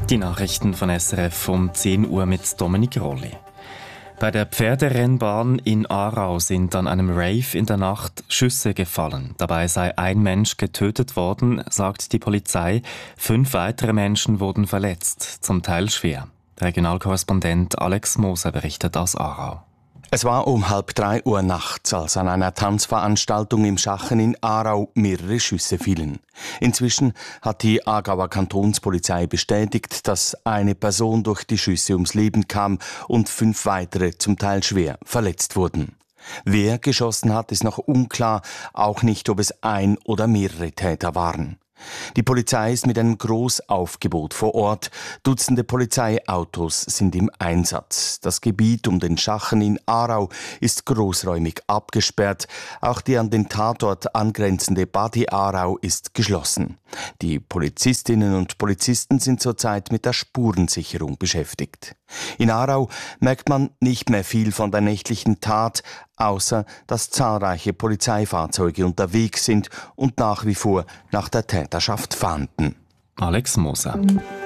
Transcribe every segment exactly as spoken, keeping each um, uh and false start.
Die Nachrichten von S R F um zehn Uhr mit Dominik Rolli. Bei der Pferderennbahn in Aarau sind an einem Rave in der Nacht Schüsse gefallen. Dabei sei ein Mensch getötet worden, sagt die Polizei. Fünf weitere Menschen wurden verletzt, zum Teil schwer. Regionalkorrespondent Alex Moser berichtet aus Aarau. Es war um halb drei Uhr nachts, als an einer Tanzveranstaltung im Schachen in Aarau mehrere Schüsse fielen. Inzwischen hat die Aargauer Kantonspolizei bestätigt, dass eine Person durch die Schüsse ums Leben kam und fünf weitere, zum Teil schwer, verletzt wurden. Wer geschossen hat, ist noch unklar, auch nicht, ob es ein oder mehrere Täter waren. Die Polizei ist mit einem Großaufgebot vor Ort. Dutzende Polizeiautos sind im Einsatz. Das Gebiet um den Schachen in Aarau ist großräumig abgesperrt. Auch die an den Tatort angrenzende Badi Aarau ist geschlossen. Die Polizistinnen und Polizisten sind zurzeit mit der Spurensicherung beschäftigt. In Aarau merkt man nicht mehr viel von der nächtlichen Tat, außer dass zahlreiche Polizeifahrzeuge unterwegs sind und nach wie vor nach der Täterschaft fahnden. Alex Moser.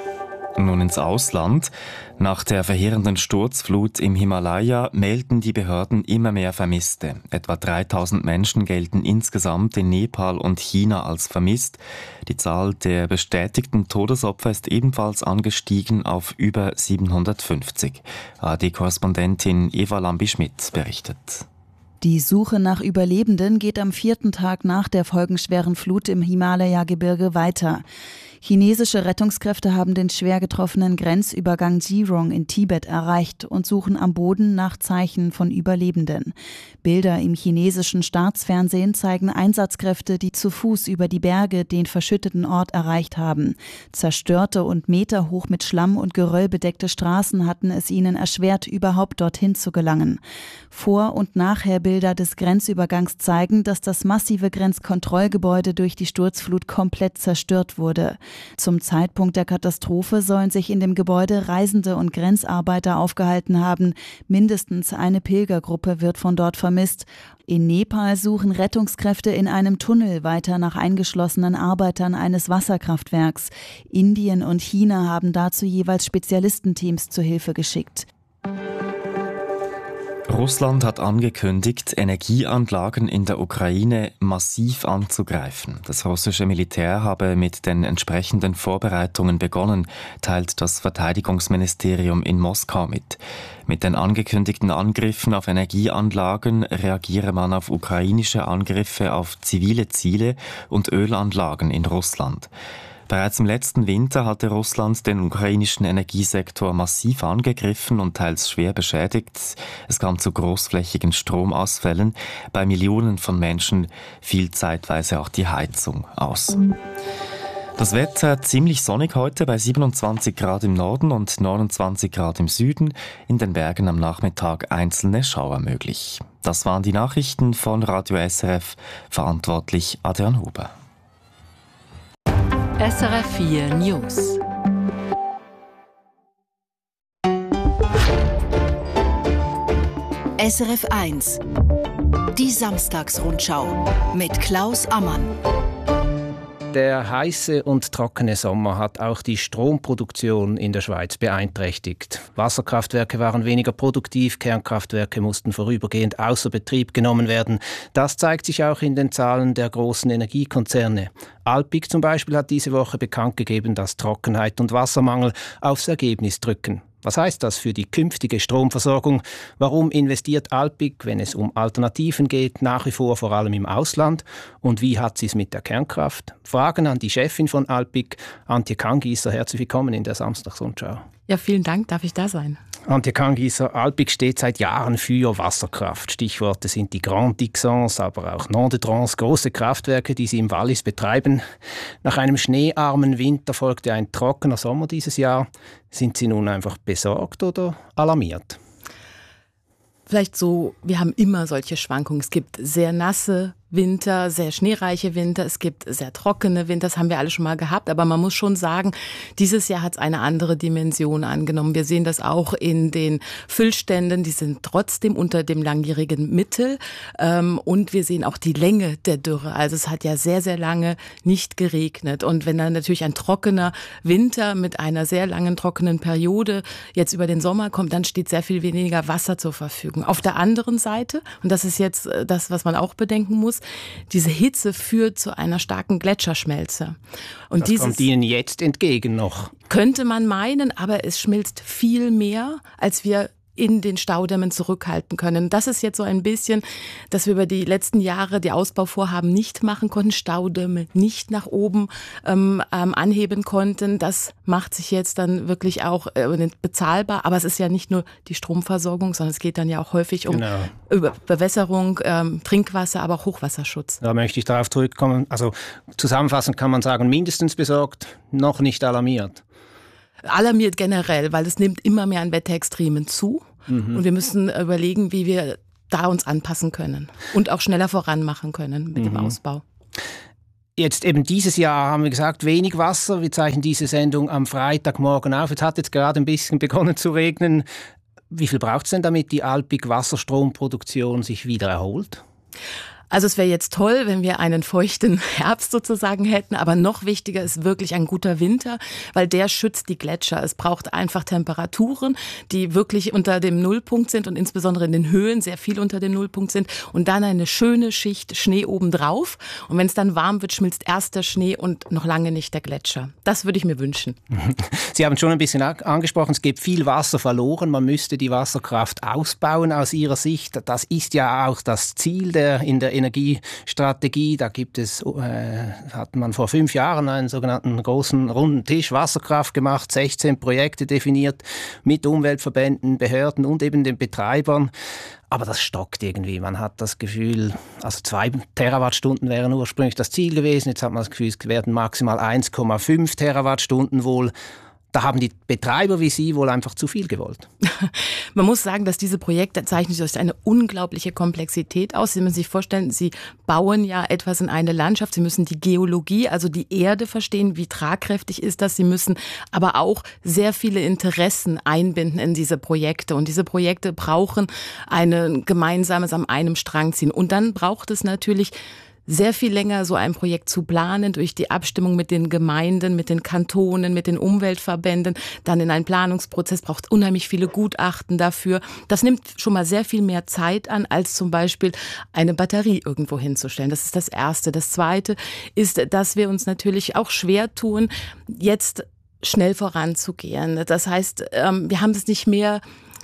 Nun ins Ausland. Nach der verheerenden Sturzflut im Himalaya melden die Behörden immer mehr Vermisste. Etwa dreitausend Menschen gelten insgesamt in Nepal und China als vermisst. Die Zahl der bestätigten Todesopfer ist ebenfalls angestiegen auf über siebenhundertfünfzig. A R D-Korrespondentin Eva Lambi-Schmidt berichtet. Die Suche nach Überlebenden geht am vierten Tag nach der folgenschweren Flut im Himalaya-Gebirge weiter. Chinesische Rettungskräfte haben den schwer getroffenen Grenzübergang Jirong in Tibet erreicht und suchen am Boden nach Zeichen von Überlebenden. Bilder im chinesischen Staatsfernsehen zeigen Einsatzkräfte, die zu Fuß über die Berge den verschütteten Ort erreicht haben. Zerstörte und meterhoch mit Schlamm und Geröll bedeckte Straßen hatten es ihnen erschwert, überhaupt dorthin zu gelangen. Vor- und Nachherbilder des Grenzübergangs zeigen, dass das massive Grenzkontrollgebäude durch die Sturzflut komplett zerstört wurde. Zum Zeitpunkt der Katastrophe sollen sich in dem Gebäude Reisende und Grenzarbeiter aufgehalten haben. Mindestens eine Pilgergruppe wird von dort vermisst. In Nepal suchen Rettungskräfte in einem Tunnel weiter nach eingeschlossenen Arbeitern eines Wasserkraftwerks. Indien und China haben dazu jeweils Spezialistenteams zur Hilfe geschickt. Russland hat angekündigt, Energieanlagen in der Ukraine massiv anzugreifen. Das russische Militär habe mit den entsprechenden Vorbereitungen begonnen, teilt das Verteidigungsministerium in Moskau mit. Mit den angekündigten Angriffen auf Energieanlagen reagiere man auf ukrainische Angriffe auf zivile Ziele und Ölanlagen in Russland. Bereits im letzten Winter hatte Russland den ukrainischen Energiesektor massiv angegriffen und teils schwer beschädigt. Es kam zu großflächigen Stromausfällen. Bei Millionen von Menschen fiel zeitweise auch die Heizung aus. Das Wetter ziemlich sonnig heute bei siebenundzwanzig Grad im Norden und neunundzwanzig Grad im Süden. In den Bergen am Nachmittag einzelne Schauer möglich. Das waren die Nachrichten von Radio S R F, verantwortlich Adrian Huber. S R F vier News. S R F eins. Die Samstagsrundschau mit Klaus Ammann. Der heiße und trockene Sommer hat auch die Stromproduktion in der Schweiz beeinträchtigt. Wasserkraftwerke waren weniger produktiv, Kernkraftwerke mussten vorübergehend außer Betrieb genommen werden. Das zeigt sich auch in den Zahlen der großen Energiekonzerne. Alpiq zum Beispiel hat diese Woche bekannt gegeben, dass Trockenheit und Wassermangel aufs Ergebnis drücken. Was heißt das für die künftige Stromversorgung? Warum investiert Alpiq, wenn es um Alternativen geht, nach wie vor vor allem im Ausland? Und wie hat sie es mit der Kernkraft? Fragen an die Chefin von Alpiq, Antje Kangießer. Herzlich willkommen in der Samstagsrundschau. Ja, vielen Dank, darf ich da sein? Antje Kangießer, Alpiq steht seit Jahren für Wasserkraft. Stichworte sind die Grand Dixons, aber auch Non-de-Trans, große Kraftwerke, die sie im Wallis betreiben. Nach einem schneearmen Winter folgte ein trockener Sommer dieses Jahr. Sind Sie nun einfach besorgt oder alarmiert? Vielleicht so, wir haben immer solche Schwankungen. Es gibt sehr nasse Winter, sehr schneereiche Winter, es gibt sehr trockene Winter, das haben wir alle schon mal gehabt, aber man muss schon sagen, dieses Jahr hat es eine andere Dimension angenommen. Wir sehen das auch in den Füllständen, die sind trotzdem unter dem langjährigen Mittel ähm, und wir sehen auch die Länge der Dürre. Also es hat ja sehr, sehr lange nicht geregnet und wenn dann natürlich ein trockener Winter mit einer sehr langen trockenen Periode jetzt über den Sommer kommt, dann steht sehr viel weniger Wasser zur Verfügung. Auf der anderen Seite, und das ist jetzt das, was man auch bedenken muss, diese Hitze führt zu einer starken Gletscherschmelze. Und das dieses kommt Ihnen jetzt entgegen noch. Könnte man meinen, aber es schmilzt viel mehr, als wir in den Staudämmen zurückhalten können. Das ist jetzt so ein bisschen, dass wir über die letzten Jahre die Ausbauvorhaben nicht machen konnten, Staudämme nicht nach oben ähm, ähm, anheben konnten. Das macht sich jetzt dann wirklich auch äh, bezahlbar. Aber es ist ja nicht nur die Stromversorgung, sondern es geht dann ja auch häufig um genau. Über Bewässerung, ähm, Trinkwasser, aber auch Hochwasserschutz. Da möchte ich darauf zurückkommen. Also zusammenfassend kann man sagen, mindestens besorgt, noch nicht alarmiert. Alarmiert generell, weil es nimmt immer mehr an Wetterextremen zu mhm. und wir müssen überlegen, wie wir da uns anpassen können und auch schneller voran machen können mit mhm. dem Ausbau. Jetzt eben dieses Jahr haben wir gesagt, wenig Wasser. Wir zeichnen diese Sendung am Freitagmorgen auf. Jetzt hat jetzt gerade ein bisschen begonnen zu regnen. Wie viel braucht es denn, damit die Alpig-Wasserstromproduktion sich wieder erholt? Also es wäre jetzt toll, wenn wir einen feuchten Herbst sozusagen hätten, aber noch wichtiger ist wirklich ein guter Winter, weil der schützt die Gletscher. Es braucht einfach Temperaturen, die wirklich unter dem Nullpunkt sind und insbesondere in den Höhen sehr viel unter dem Nullpunkt sind und dann eine schöne Schicht Schnee obendrauf. Und wenn es dann warm wird, schmilzt erst der Schnee und noch lange nicht der Gletscher. Das würde ich mir wünschen. Sie haben schon ein bisschen angesprochen, es geht viel Wasser verloren. Man müsste die Wasserkraft ausbauen aus Ihrer Sicht. Das ist ja auch das Ziel der in der Energiestrategie. Da gibt es, äh, hat man vor fünf Jahren einen sogenannten großen runden Tisch Wasserkraft gemacht, sechzehn Projekte definiert mit Umweltverbänden, Behörden und eben den Betreibern. Aber das stockt irgendwie. Man hat das Gefühl, also zwei Terawattstunden wären ursprünglich das Ziel gewesen. Jetzt hat man das Gefühl, es werden maximal eins Komma fünf Terawattstunden wohl. Da haben die Betreiber wie Sie wohl einfach zu viel gewollt. Man muss sagen, dass diese Projekte zeichnen sich durch eine unglaubliche Komplexität aus. Sie müssen sich vorstellen, Sie bauen ja etwas in eine Landschaft. Sie müssen die Geologie, also die Erde verstehen, wie tragkräftig ist das. Sie müssen aber auch sehr viele Interessen einbinden in diese Projekte. Und diese Projekte brauchen ein gemeinsames am einem Strang ziehen. Und dann braucht es natürlich sehr viel länger so ein Projekt zu planen, durch die Abstimmung mit den Gemeinden, mit den Kantonen, mit den Umweltverbänden, dann in einen Planungsprozess, braucht unheimlich viele Gutachten dafür. Das nimmt schon mal sehr viel mehr Zeit an, als zum Beispiel eine Batterie irgendwo hinzustellen. Das ist das Erste. Das Zweite ist, dass wir uns natürlich auch schwer tun, jetzt schnell voranzugehen. Das heißt, wir haben es nicht mehr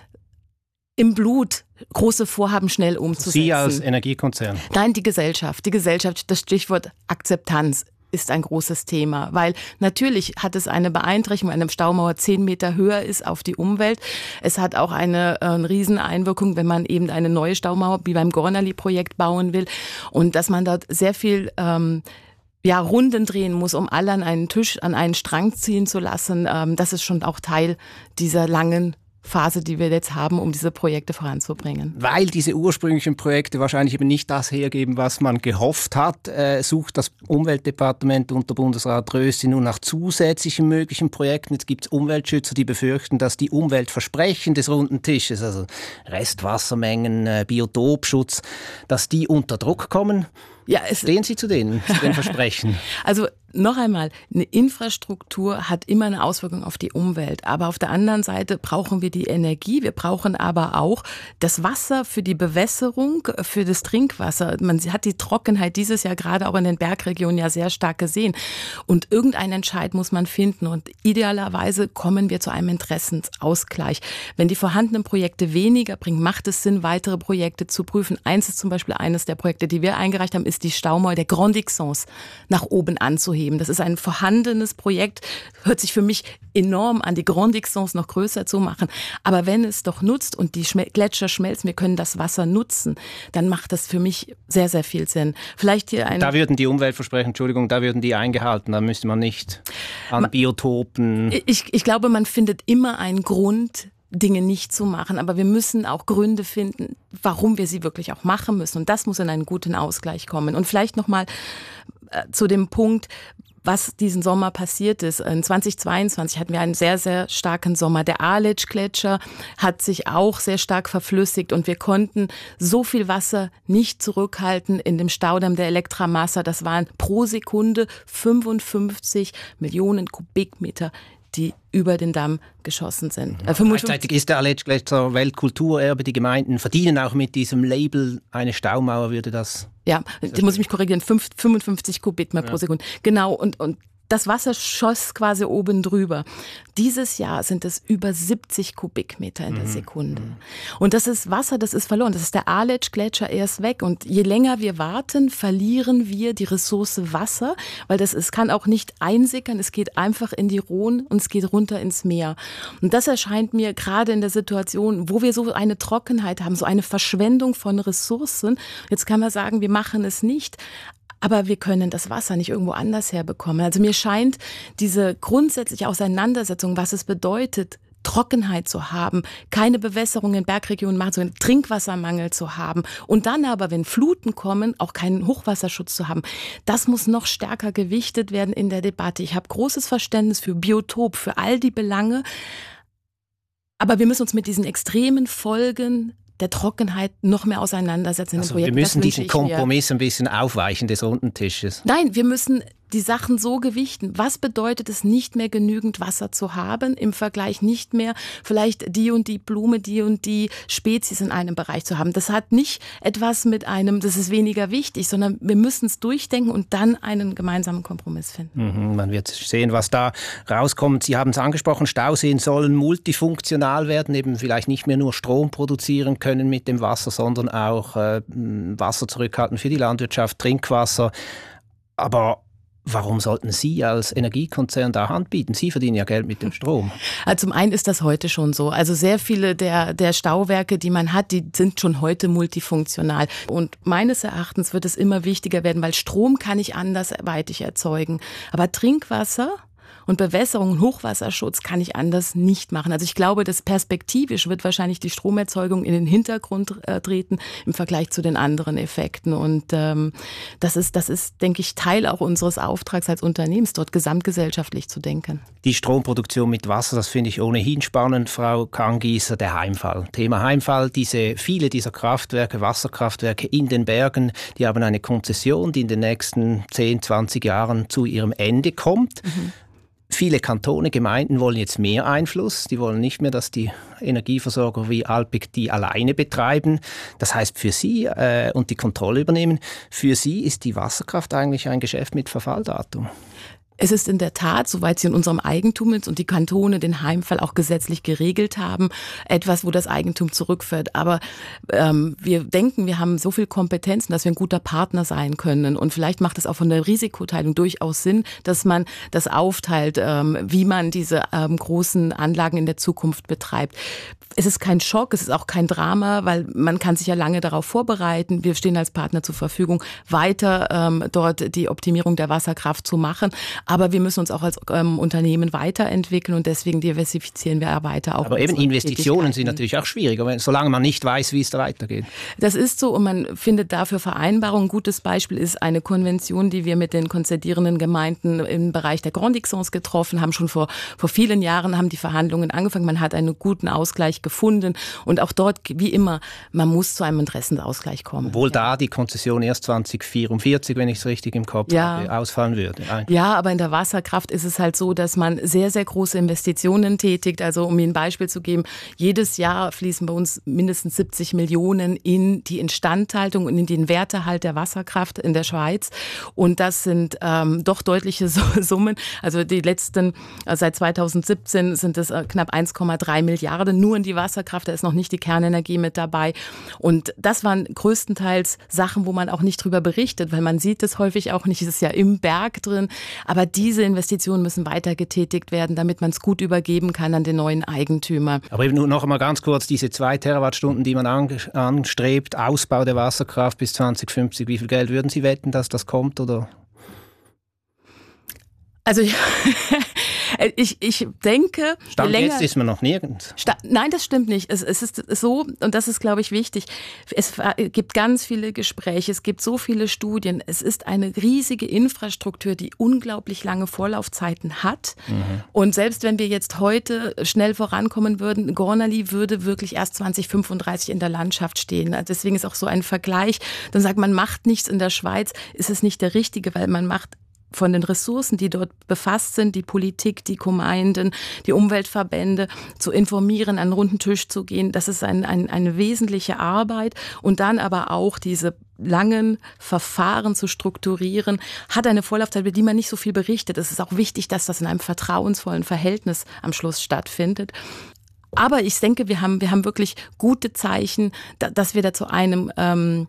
im Blut, große Vorhaben schnell umzusetzen. Sie als Energiekonzern? Nein, die Gesellschaft. Die Gesellschaft, das Stichwort Akzeptanz ist ein großes Thema, weil natürlich hat es eine Beeinträchtigung, wenn eine Staumauer zehn Meter höher ist auf die Umwelt. Es hat auch eine, äh, eine Rieseneinwirkung, wenn man eben eine neue Staumauer wie beim Gornerli-Projekt bauen will und dass man dort sehr viel ähm, ja, Runden drehen muss, um alle an einen Tisch, an einen Strang ziehen zu lassen. Ähm, das ist schon auch Teil dieser langen Phase, die wir jetzt haben, um diese Projekte voranzubringen. Weil diese ursprünglichen Projekte wahrscheinlich eben nicht das hergeben, was man gehofft hat, äh, sucht das Umweltdepartement unter Bundesrat Rösti nun nach zusätzlichen möglichen Projekten. Jetzt gibt es Umweltschützer, die befürchten, dass die Umweltversprechen des runden Tisches, also Restwassermengen, äh, Biotopschutz, dass die unter Druck kommen. Ja, es Stehen Sie zu denen, zu den Versprechen? Also noch einmal, eine Infrastruktur hat immer eine Auswirkung auf die Umwelt. Aber auf der anderen Seite brauchen wir die Energie. Wir brauchen aber auch das Wasser für die Bewässerung, für das Trinkwasser. Man hat die Trockenheit dieses Jahr gerade auch in den Bergregionen ja sehr stark gesehen. Und irgendeinen Entscheid muss man finden. Und idealerweise kommen wir zu einem Interessensausgleich. Wenn die vorhandenen Projekte weniger bringen, macht es Sinn, weitere Projekte zu prüfen. Eins ist zum Beispiel eines der Projekte, die wir eingereicht haben, ist die Staumauer der Grand Dixence nach oben anzuheben. Das ist ein vorhandenes Projekt, hört sich für mich enorm an, die Grand Dixence noch größer zu machen. Aber wenn es doch nutzt und die Schmel- Gletscher schmelzen, wir können das Wasser nutzen, dann macht das für mich sehr, sehr viel Sinn. Vielleicht hier ein... Da würden die Umweltversprechen, Entschuldigung, da würden die eingehalten, da müsste man nicht an man, Biotopen... Ich, ich glaube, man findet immer einen Grund, Dinge nicht zu machen. Aber wir müssen auch Gründe finden, warum wir sie wirklich auch machen müssen. Und das muss in einen guten Ausgleich kommen. Und vielleicht nochmal äh, zu dem Punkt, was diesen Sommer passiert ist. In zweitausendzweiundzwanzig hatten wir einen sehr, sehr starken Sommer. Der Aletsch-Gletscher hat sich auch sehr stark verflüssigt und wir konnten so viel Wasser nicht zurückhalten in dem Staudamm der Elektra Massa. Das waren pro Sekunde fünfundfünfzig Millionen Kubikmeter, die über den Damm geschossen sind. Äh, Gleichzeitig ist der Aletsch-Gletscher Weltkulturerbe. Die Gemeinden verdienen auch mit diesem Label. Eine Staumauer würde das... Ja, da muss ich mich korrigieren, fünfundfünfzig Kubikmeter ja. pro Sekunde. Genau, und, und das Wasser schoss quasi oben drüber. Dieses Jahr sind es über siebzig Kubikmeter in der Sekunde. Mhm. Und das ist Wasser, das ist verloren. Das ist der Aletsch-Gletscher, er ist weg. Und je länger wir warten, verlieren wir die Ressource Wasser, weil das es kann auch nicht einsickern. Es geht einfach in die Rhone und es geht runter ins Meer. Und das erscheint mir gerade in der Situation, wo wir so eine Trockenheit haben, so eine Verschwendung von Ressourcen. Jetzt kann man sagen, wir machen es nicht. Aber wir können das Wasser nicht irgendwo anders herbekommen. Also mir scheint diese grundsätzliche Auseinandersetzung, was es bedeutet, Trockenheit zu haben, keine Bewässerung in Bergregionen machen, so einen Trinkwassermangel zu haben und dann aber, wenn Fluten kommen, auch keinen Hochwasserschutz zu haben. Das muss noch stärker gewichtet werden in der Debatte. Ich habe großes Verständnis für Biotop, für all die Belange. Aber wir müssen uns mit diesen extremen Folgen der Trockenheit noch mehr auseinandersetzen in also dem Projekt. Wir müssen diesen Kompromiss ein bisschen aufweichen des runden Tisches. Nein, wir müssen die Sachen so gewichten. Was bedeutet es, nicht mehr genügend Wasser zu haben, im Vergleich nicht mehr vielleicht die und die Blume, die und die Spezies in einem Bereich zu haben. Das hat nicht etwas mit einem, das ist weniger wichtig, sondern wir müssen es durchdenken und dann einen gemeinsamen Kompromiss finden. Mhm, man wird sehen, was da rauskommt. Sie haben es angesprochen, Stauseen sollen multifunktional werden, eben vielleicht nicht mehr nur Strom produzieren können mit dem Wasser, sondern auch äh, Wasser zurückhalten für die Landwirtschaft, Trinkwasser. Aber warum sollten Sie als Energiekonzern da Hand bieten? Sie verdienen ja Geld mit dem Strom. Also zum einen ist das heute schon so. Also sehr viele der, der Stauwerke, die man hat, die sind schon heute multifunktional. Und meines Erachtens wird es immer wichtiger werden, weil Strom kann ich andersweitig erzeugen. Aber Trinkwasser und Bewässerung und Hochwasserschutz kann ich anders nicht machen. Also ich glaube, dass perspektivisch wird wahrscheinlich die Stromerzeugung in den Hintergrund äh, treten im Vergleich zu den anderen Effekten. Und ähm, das ist, das ist, denke ich, Teil auch unseres Auftrags als Unternehmens, dort gesamtgesellschaftlich zu denken. Die Stromproduktion mit Wasser, das finde ich ohnehin spannend, Frau Kangieser, der Heimfall. Thema Heimfall, diese, viele dieser Kraftwerke, Wasserkraftwerke in den Bergen, die haben eine Konzession, die in den nächsten zehn, zwanzig Jahren zu ihrem Ende kommt. Mhm. Viele Kantone, Gemeinden wollen jetzt mehr Einfluss. Die wollen nicht mehr, dass die Energieversorger wie Alpiq die alleine betreiben. Das heißt für Sie äh, und die Kontrolle übernehmen. Für Sie ist die Wasserkraft eigentlich ein Geschäft mit Verfalldatum. Es ist in der Tat, soweit sie in unserem Eigentum ist und die Kantone den Heimfall auch gesetzlich geregelt haben, etwas, wo das Eigentum zurückfällt. Aber ähm, wir denken, wir haben so viel Kompetenzen, dass wir ein guter Partner sein können. Und vielleicht macht es auch von der Risikoteilung durchaus Sinn, dass man das aufteilt, ähm, wie man diese ähm, großen Anlagen in der Zukunft betreibt. Es ist kein Schock, es ist auch kein Drama, weil man kann sich ja lange darauf vorbereiten. Wir stehen als Partner zur Verfügung, weiter ähm, dort die Optimierung der Wasserkraft zu machen. Aber wir müssen uns auch als ähm, Unternehmen weiterentwickeln und deswegen diversifizieren wir weiter auch. Aber eben Investitionen sind natürlich auch schwieriger, wenn, solange man nicht weiß, wie es da weitergeht. Das ist so und man findet dafür Vereinbarungen. Ein gutes Beispiel ist eine Konvention, die wir mit den konzedierenden Gemeinden im Bereich der Grand Dixence getroffen haben. Schon vor, vor vielen Jahren haben die Verhandlungen angefangen. Man hat einen guten Ausgleich gefunden und auch dort, wie immer, man muss zu einem Interessenausgleich kommen. Obwohl da die Konzession erst zwanzig vierundvierzig, wenn ich es richtig im Kopf ja. habe, ausfallen würde. Ja, aber in der Wasserkraft ist es halt so, dass man sehr, sehr große Investitionen tätigt. Also um Ihnen ein Beispiel zu geben, jedes Jahr fließen bei uns mindestens siebzig Millionen in die Instandhaltung und in den Werterhalt der Wasserkraft in der Schweiz. Und das sind ähm, doch deutliche Summen. Also die letzten, also seit zweitausendsiebzehn sind es äh, knapp eins Komma drei Milliarden nur in die Wasserkraft. Da ist noch nicht die Kernenergie mit dabei. Und das waren größtenteils Sachen, wo man auch nicht drüber berichtet, weil man sieht es häufig auch nicht. Es ist ja im Berg drin. Aber diese Investitionen müssen weiter getätigt werden, damit man es gut übergeben kann an den neuen Eigentümer. Aber eben nur noch einmal ganz kurz, diese zwei Terawattstunden, die man anstrebt, Ausbau der Wasserkraft bis zwanzig fünfzig, wie viel Geld würden Sie wetten, dass das kommt? Oder? Also Ich, ich denke, Stand länger, jetzt ist man noch nirgends. Sta- Nein, das stimmt nicht. Es, es ist so, und das ist, glaube ich, wichtig, es gibt ganz viele Gespräche, es gibt so viele Studien, es ist eine riesige Infrastruktur, die unglaublich lange Vorlaufzeiten hat. Mhm. Und selbst wenn wir jetzt heute schnell vorankommen würden, Gornali würde wirklich erst zwanzig fünfunddreißig in der Landschaft stehen. Deswegen ist auch so ein Vergleich, dann sagt man, macht nichts in der Schweiz, ist es nicht der richtige, weil man macht von den Ressourcen, die dort befasst sind, die Politik, die Gemeinden, die Umweltverbände, zu informieren, an einen runden Tisch zu gehen. Das ist ein, ein, eine wesentliche Arbeit. Und dann aber auch diese langen Verfahren zu strukturieren, hat eine Vorlaufzeit, über die man nicht so viel berichtet. Es ist auch wichtig, dass das in einem vertrauensvollen Verhältnis am Schluss stattfindet. Aber ich denke, wir haben, wir haben wirklich gute Zeichen, dass wir da zu einem, ähm,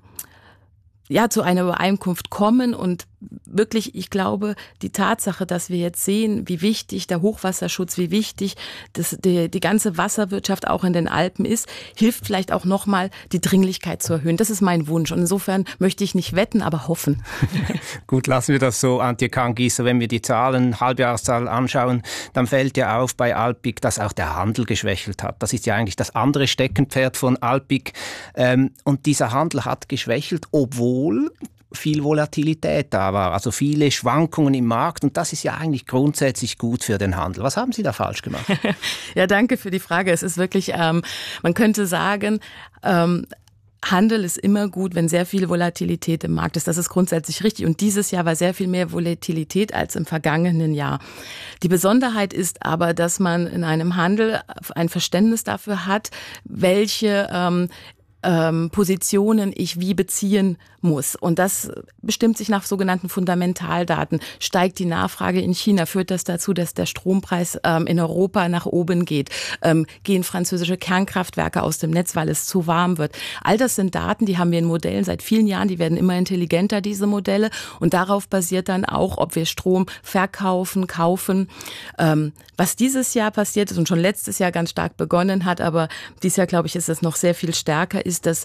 ja, zu einer Übereinkunft kommen und wirklich, ich glaube, die Tatsache, dass wir jetzt sehen, wie wichtig der Hochwasserschutz, wie wichtig das, die, die ganze Wasserwirtschaft auch in den Alpen ist, hilft vielleicht auch nochmal, die Dringlichkeit zu erhöhen. Das ist mein Wunsch und insofern möchte ich nicht wetten, aber hoffen. Gut, lassen wir das so, Antje Kangieser. Wenn wir die Zahlen, Halbjahreszahl anschauen, dann fällt ja auf bei Alpiq, dass auch der Handel geschwächelt hat. Das ist ja eigentlich das andere Steckenpferd von Alpiq. Ähm, und dieser Handel hat geschwächelt, obwohl viel Volatilität da war, also viele Schwankungen im Markt und das ist ja eigentlich grundsätzlich gut für den Handel. Was haben Sie da falsch gemacht? Ja, danke für die Frage. Es ist wirklich, ähm, man könnte sagen, ähm, Handel ist immer gut, wenn sehr viel Volatilität im Markt ist. Das ist grundsätzlich richtig. Und dieses Jahr war sehr viel mehr Volatilität als im vergangenen Jahr. Die Besonderheit ist aber, dass man in einem Handel ein Verständnis dafür hat, welche ähm, ähm, Positionen ich wie beziehen muss. Und das bestimmt sich nach sogenannten Fundamentaldaten. Steigt die Nachfrage in China, führt das dazu, dass der Strompreis ähm, in Europa nach oben geht? Ähm, gehen französische Kernkraftwerke aus dem Netz, weil es zu warm wird? All das sind Daten, die haben wir in Modellen seit vielen Jahren. Die werden immer intelligenter, diese Modelle. Und darauf basiert dann auch, ob wir Strom verkaufen, kaufen. Ähm, was dieses Jahr passiert ist und schon letztes Jahr ganz stark begonnen hat, aber dieses Jahr, glaube ich, ist es noch sehr viel stärker, ist, dass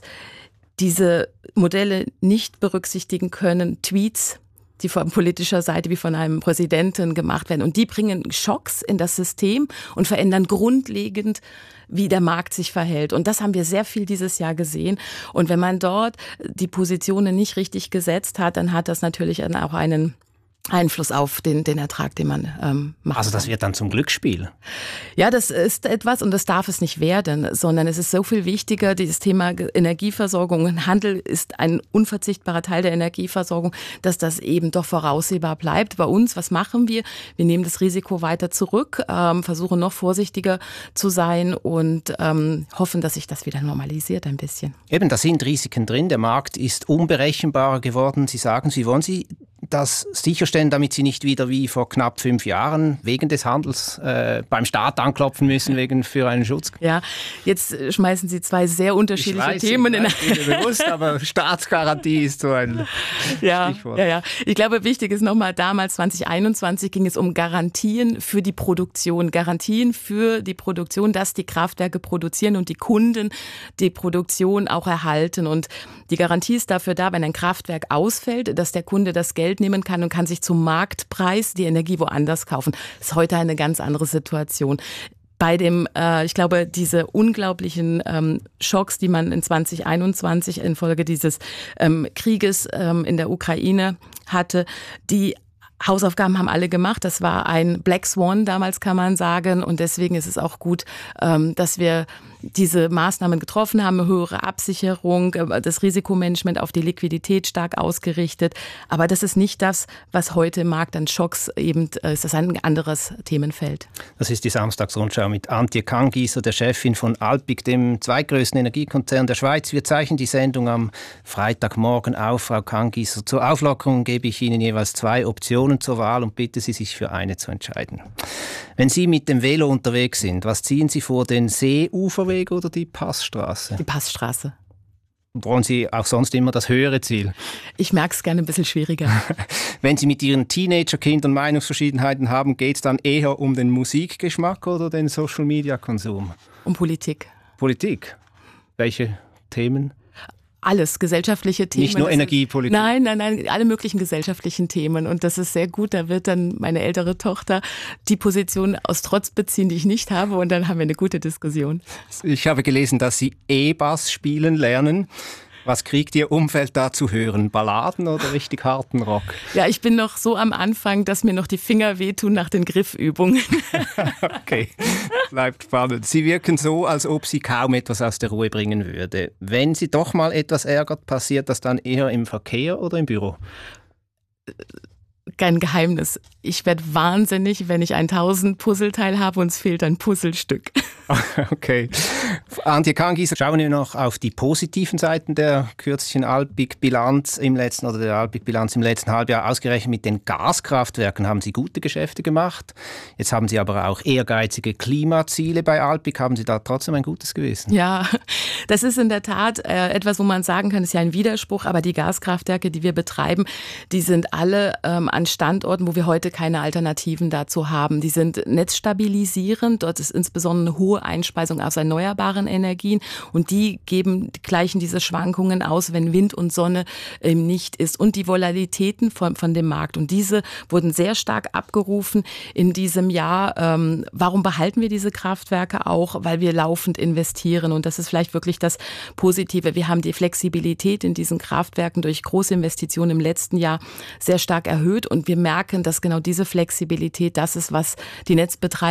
diese Modelle nicht berücksichtigen können, Tweets, die von politischer Seite wie von einem Präsidenten gemacht werden. Und die bringen Schocks in das System und verändern grundlegend, wie der Markt sich verhält. Und das haben wir sehr viel dieses Jahr gesehen. Und wenn man dort die Positionen nicht richtig gesetzt hat, dann hat das natürlich dann auch einen Einfluss auf den, den Ertrag, den man ähm, macht. Also das wird dann zum Glücksspiel? Ja, das ist etwas und das darf es nicht werden, sondern es ist so viel wichtiger, dieses Thema Energieversorgung und Handel ist ein unverzichtbarer Teil der Energieversorgung, dass das eben doch voraussehbar bleibt. Bei uns, was machen wir? Wir nehmen das Risiko weiter zurück, ähm, versuchen noch vorsichtiger zu sein und ähm, hoffen, dass sich das wieder normalisiert ein bisschen. Eben, da sind Risiken drin. Der Markt ist unberechenbarer geworden. Sie sagen, Sie wollen Sie das sicherstellen, damit Sie nicht wieder wie vor knapp fünf Jahren wegen des Handels äh, beim Staat anklopfen müssen wegen für einen Schutz? Ja, jetzt schmeißen Sie zwei sehr unterschiedliche ich weiß, Themen ich in. Ich bin mir bewusst, aber Staatsgarantie ist so ein ja, Stichwort. Ja, ja. Ich glaube, wichtig ist nochmal, damals zwanzig einundzwanzig ging es um Garantien für die Produktion. Garantien für die Produktion, dass die Kraftwerke produzieren und die Kunden die Produktion auch erhalten. Und die Garantie ist dafür da, wenn ein Kraftwerk ausfällt, dass der Kunde das Geld nehmen kann und kann sich zum Marktpreis die Energie woanders kaufen. Das ist heute eine ganz andere Situation. Bei dem, äh, ich glaube, diese unglaublichen ähm, Schocks, die man in zwanzig einundzwanzig infolge dieses ähm, Krieges ähm, in der Ukraine hatte, die Hausaufgaben haben alle gemacht. Das war ein Black Swan damals, kann man sagen. Und deswegen ist es auch gut, ähm, dass wir diese Maßnahmen getroffen haben, eine höhere Absicherung, das Risikomanagement auf die Liquidität stark ausgerichtet. Aber das ist nicht das, was heute im Markt an Schocks eben ist. Das ist ein anderes Themenfeld. Das ist die Samstagsrundschau mit Antje Kangieser, der Chefin von Alpiq, dem zweitgrößten Energiekonzern der Schweiz. Wir zeichnen die Sendung am Freitagmorgen auf, Frau Kangieser. Zur Auflockerung gebe ich Ihnen jeweils zwei Optionen zur Wahl und bitte Sie, sich für eine zu entscheiden. Wenn Sie mit dem Velo unterwegs sind, was ziehen Sie vor, den Seeuferweg oder die Passstraße? Die Passstraße. Wollen Sie auch sonst immer das höhere Ziel? Ich merke es gerne ein bisschen schwieriger. Wenn Sie mit Ihren Teenager-Kindern Meinungsverschiedenheiten haben, geht es dann eher um den Musikgeschmack oder den Social-Media-Konsum? Um Politik. Politik? Welche Themen? alles, gesellschaftliche Themen. Nicht nur das Energiepolitik. Ist, nein, nein, nein, alle möglichen gesellschaftlichen Themen. Und das ist sehr gut. Da wird dann meine ältere Tochter die Position aus Trotz beziehen, die ich nicht habe. Und dann haben wir eine gute Diskussion. Ich habe gelesen, dass Sie E-Bass spielen lernen. Was kriegt Ihr Umfeld da zu hören? Balladen oder richtig harten Rock? Ja, ich bin noch so am Anfang, dass mir noch die Finger wehtun nach den Griffübungen. Okay, bleibt spannend. Sie wirken so, als ob Sie kaum etwas aus der Ruhe bringen würde. Wenn Sie doch mal etwas ärgert, passiert das dann eher im Verkehr oder im Büro? Kein Geheimnis. Ich werde wahnsinnig, wenn ich ein tausend Puzzleteil habe und es fehlt ein Puzzlestück. Okay. Antje Kahngieser, schauen wir noch auf die positiven Seiten der kürzlichen Alpiq-Bilanz im letzten oder der Alpiq-Bilanz im letzten Halbjahr. Ausgerechnet mit den Gaskraftwerken haben Sie gute Geschäfte gemacht. Jetzt haben Sie aber auch ehrgeizige Klimaziele bei Alpiq. Haben Sie da trotzdem ein gutes Gewissen? Ja, das ist in der Tat äh, etwas, wo man sagen kann, ist ja ein Widerspruch, aber die Gaskraftwerke, die wir betreiben, die sind alle ähm, an Standorten, wo wir heute keine Alternativen dazu haben. Die sind netzstabilisierend, dort ist insbesondere eine hohe Einspeisung aus erneuerbaren Energien und die geben, gleichen diese Schwankungen aus, wenn Wind und Sonne ähm, nicht ist und die Volatilitäten von, von dem Markt und diese wurden sehr stark abgerufen in diesem Jahr. Ähm, warum behalten wir diese Kraftwerke auch? Weil wir laufend investieren und das ist vielleicht wirklich das Positive. Wir haben die Flexibilität in diesen Kraftwerken durch große Investitionen im letzten Jahr sehr stark erhöht und wir merken, dass genau diese Flexibilität das ist, was die Netzbetreiber